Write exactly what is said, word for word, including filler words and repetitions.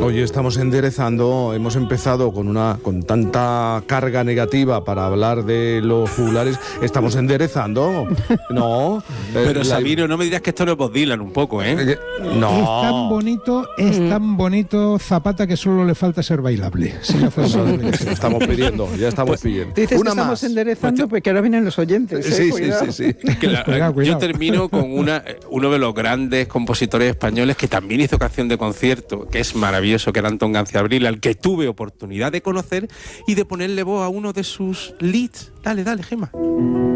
Hoy estamos enderezando, hemos empezado con una con tanta carga negativa para hablar de los juglares, estamos enderezando, ¿no? Pero eh, Sabino, no me dirás que esto no es Bob Dylan un poco, ¿eh? eh, No. Es tan bonito, es Mm. tan bonito Zapata que solo le falta ser bailable. Sí, le hace bailable. Estamos pidiendo, ya estamos pidiendo. Tú dices Una que estamos más. enderezando, pues que ahora vienen los oyentes. ¿eh? Sí, sí, Cuidado. sí, sí. Es que la- Cuidado, cuidado. Yo termino con una, uno de los grandes compositores españoles que también hizo canción de concierto, que es maravilloso, que era Antón Ganciabril, al que tuve oportunidad de conocer y de ponerle voz a uno de sus leads. Dale, dale, Gemma.